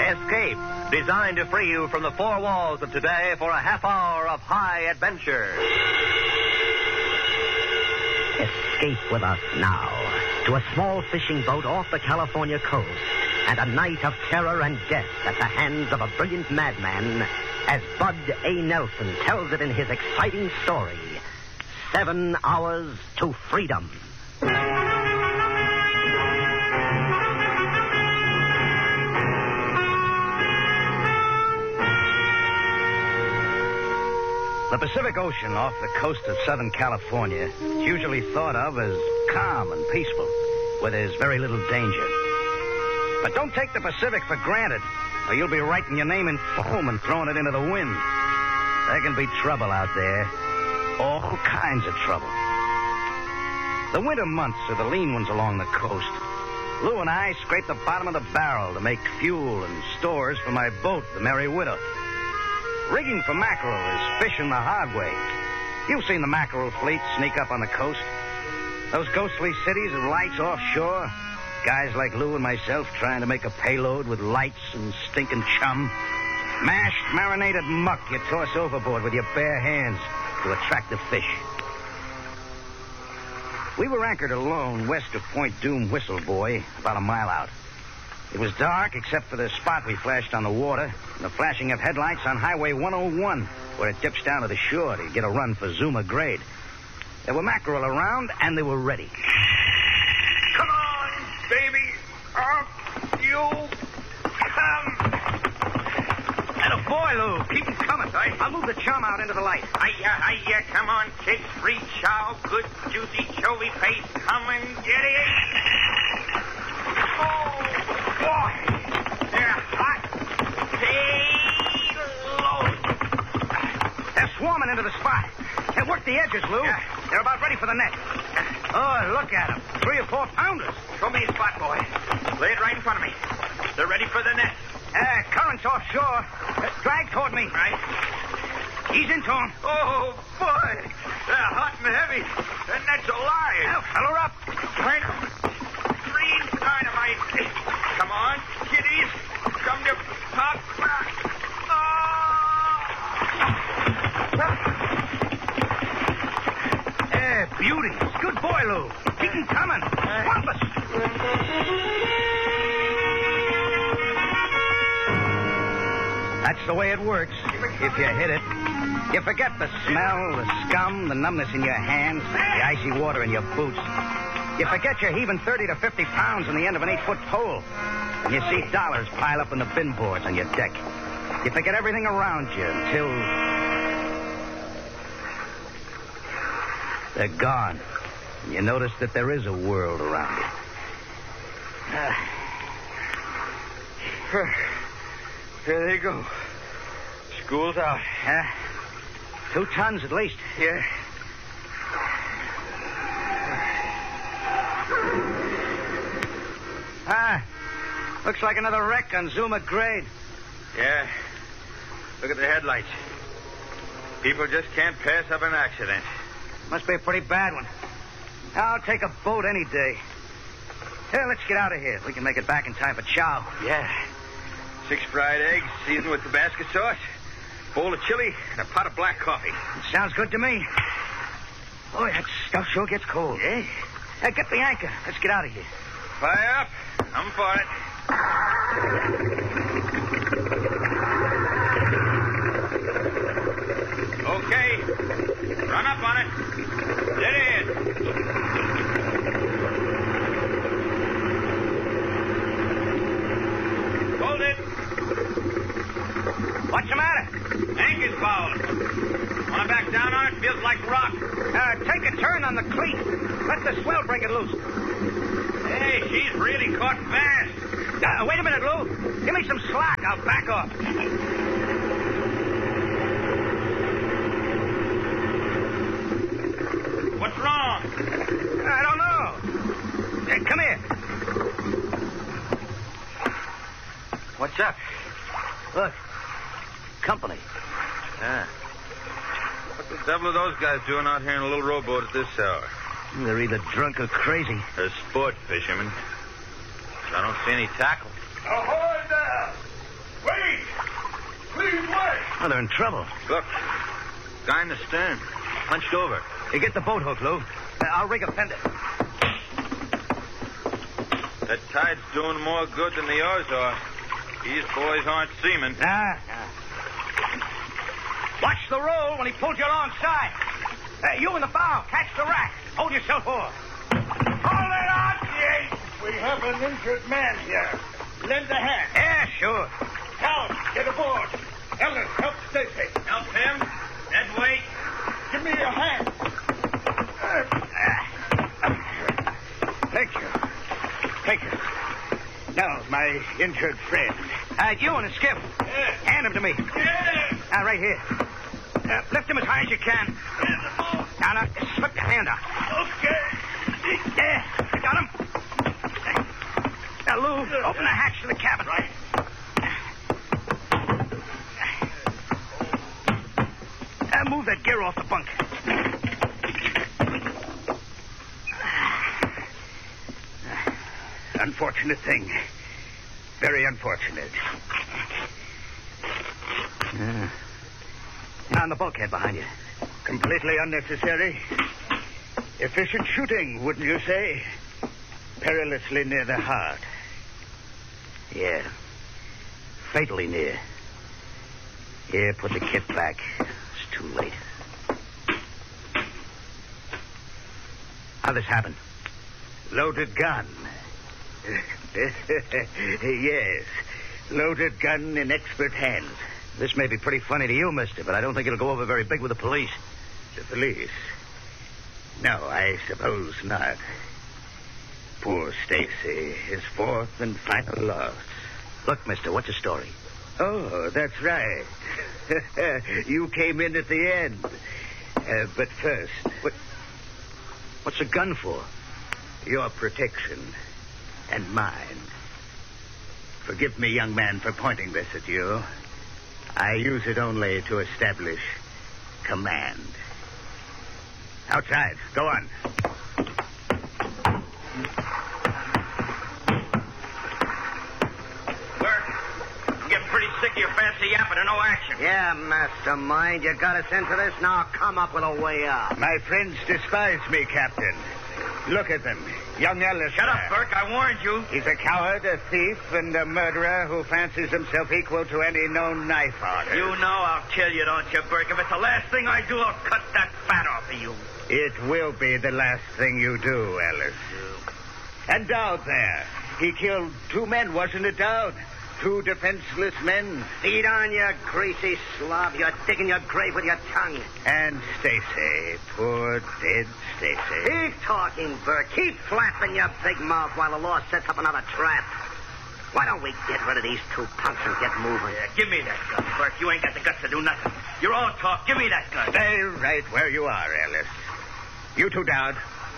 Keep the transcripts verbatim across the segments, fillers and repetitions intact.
Escape, designed to free you from the four walls of today for a half hour of high adventure. Escape with us now to a small fishing boat off the California coast and a night of terror and death at the hands of a brilliant madman as Bud A. Nelson tells it in his exciting story, Seven Hours to Freedom. The Pacific Ocean off the coast of Southern California is usually thought of as calm and peaceful, where there's very little danger. But don't take the Pacific for granted, or you'll be writing your name in foam and throwing it into the wind. There can be trouble out there. All kinds of trouble. The winter months are the lean ones along the coast. Lou and I scrape the bottom of the barrel to make fuel and stores for my boat, the Merry Widow. Rigging for mackerel is fishing the hard way. You've seen the mackerel fleet sneak up on the coast. Those ghostly cities of lights offshore. Guys like Lou and myself trying to make a payload with lights and stinking chum. Mashed, marinated muck you toss overboard with your bare hands to attract the fish. We were anchored alone west of Point Doom Whistle Boy, about a mile out. It was dark except for the spot we flashed on the water and the flashing of headlights on Highway one oh one, where it dips down to the shore to get a run for Zuma Grade. There were mackerel around, and they were ready. Come on, baby. Up you come. And a boy, Lou. Keep him coming. Right? I'll move the chum out into the light. Hiya, hiya. Come on, kids. Free chow. Good, juicy, chovy paste. Come and get it. Oh, boy. They're hot. Stay low. They're swarming into the spot. They work the edges, Lou. Yeah. They're about ready for the net. Oh, look at them. Three or four pounders. Show me a spot, boy. Lay it right in front of me. They're ready for the net. Uh, currents offshore. Uh, drag toward me. Right. Ease into them. Oh, boy. They're hot and heavy. The net's alive. Now, fill her up. Right. Green dynamite. Come on, kiddies. Come to pop. Oh. Yeah, beauty. Good boy, Lou. Keep him coming. Swamp us. That's the way it works, if you hit it. You forget the smell, the scum, the numbness in your hands, the icy water in your boots. You forget you're heaving thirty to fifty pounds on the end of an eight-foot pole. And you see dollars pile up in the bin boards on your deck. You forget everything around you until they're gone. And you notice that there is a world around you. Uh, there they go. School's out. Uh, two tons at least. Yeah. Ah, looks like another wreck on Zuma Grade. Yeah. Look at the headlights. People just can't pass up an accident. Must be a pretty bad one. I'll take a boat any day. Hey, let's get out of here. We can make it back in time for chow. Yeah. Six fried eggs, seasoned with Tabasco sauce, bowl of chili, and a pot of black coffee. Sounds good to me. Boy, that stuff sure gets cold. Yeah. Hey, get the anchor. Let's get out of here. Fire up. I'm for it. Okay. Run up on it. Get in. Hold it. What's the matter? Anchor's fouled. Want to back down on it? Feels like rock. Uh, take a turn on the cleat. Let the swell break it loose. Hey, she's really caught fast. Uh, wait a minute, Lou. Give me some slack. I'll back off. What's wrong? I don't know. Hey, come here. What's up? Look. Company. Yeah. What the devil are those guys doing out here in a little rowboat at this hour? They're either drunk or crazy. They're sport fishermen. I don't see any tackle. Ahoy there! Lead way. Oh, they're in trouble. Look, guy in the stern, hunched over. You get the boat hook, Lou. Uh, I'll rig a fender. That tide's doing more good than the oars are. These boys aren't seamen. Ah, ah. Watch the roll when he pulls you alongside. Uh, you in the bow, catch the rack. Hold yourself over. Hold it on, Yates. We have an injured man here. Lend a hand. Yeah, sure. Cal, get aboard. Ellis, help Stacy. Help him? Dead weight. Give me your hand. Thank you. Thank you. Now, my injured friend. Uh, you in the skiff. Yeah. Hand him to me. Yeah. Uh, right here. Uh, lift him as high as you can. Now, now, slip your hand out. Okay. Yeah, got him. Now, Lou, open the hatch to the cabin. Right. Uh, move that gear off the bunk. Unfortunate thing. Very unfortunate. Uh, on the bulkhead behind you. Completely unnecessary. Efficient shooting, wouldn't you say? Perilously near the heart. Yeah. Fatally near. Here, put the kit back. It's too late. How'd this happen? Loaded gun. Yes. Loaded gun in expert hands. This may be pretty funny to you, mister, but I don't think it'll go over very big with the police. The police? No, I suppose not. Poor Stacy, his fourth and final loss. Look, mister, what's the story? Oh, that's right. You came in at the end. Uh, but first... What, what's the gun for? Your protection. And mine. Forgive me, young man, for pointing this at you. I use it only to establish command. Outside. Go on. Burke, I'm getting pretty sick of your fancy yapping and no action. Yeah, mastermind. You got us into this. Now come up with a way out. My friends despise me, Captain. Look at them. Young Ellis. Shut up, Burke. I warned you. He's a coward, a thief, and a murderer who fancies himself equal to any known knife artist. You know I'll kill you, don't you, Burke? If it's the last thing I do, I'll cut that fat off of you. It will be the last thing you do, Ellis. And Dowd there. He killed two men, wasn't it, Dowd? Two defenseless men. Feed on, you greasy slob. You're digging your grave with your tongue. And Stacy. Poor dead Stacy. Keep talking, Burke. Keep flapping your big mouth while the law sets up another trap. Why don't we get rid of these two punks and get moving? Yeah, give me that gun, Burke. You ain't got the guts to do nothing. You're all talk. Give me that gun. Stay right where you are, Ellis. You two, Dowd.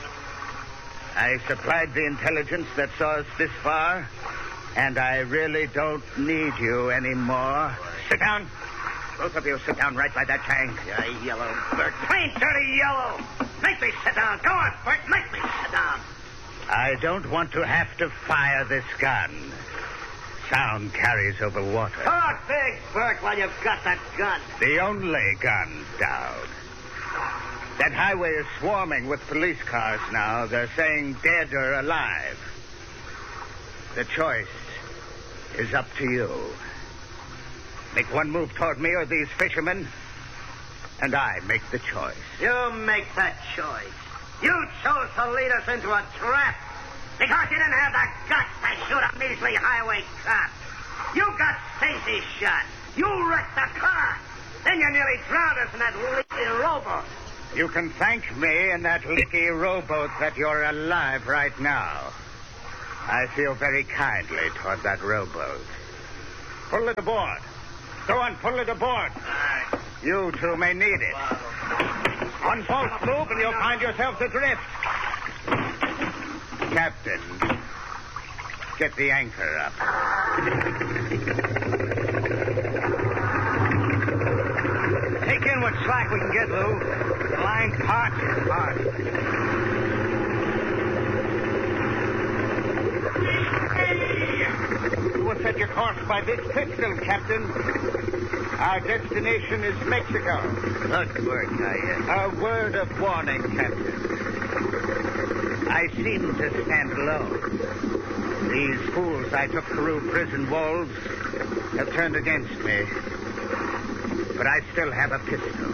I supplied the intelligence that saw us this far, and I really don't need you anymore. Sit down. Both of you sit down right by that tank. Yeah, yellow, Burke. Plain dirty yellow. Make me sit down. Go on, Burke. Make me sit down. I don't want to have to fire this gun. Sound carries over water. Talk big, Burke, while you've got that gun. The only gun, Dowd. That highway is swarming with police cars now. They're saying dead or alive. The choice is up to you. Make one move toward me or these fishermen, and I make the choice. You make that choice. You chose to lead us into a trap because you didn't have the guts to shoot a measly highway cop. You got Stacy shot. You wrecked the car. Then you nearly drowned us in that leaky rowboat. You can thank me in that leaky rowboat that you're alive right now. I feel very kindly toward that rowboat. Pull it aboard. Go on, pull it aboard. Right. You two may need it. One false move and you'll find yourselves adrift. Captain, get the anchor up. Take in what slack we can get, Lou. The line's hot. Hot. What's set your course by this pistol, Captain. Our destination is Mexico. Good work, Cayenne. A word of warning, Captain. I seem to stand alone. These fools I took through prison walls have turned against me. But I still have a pistol.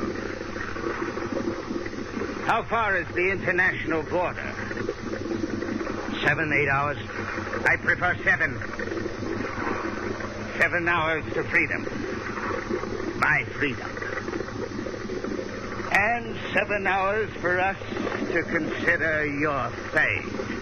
How far is the international border? Seven, eight hours. I prefer seven. Seven hours to freedom. My freedom. And seven hours for us to consider your fate.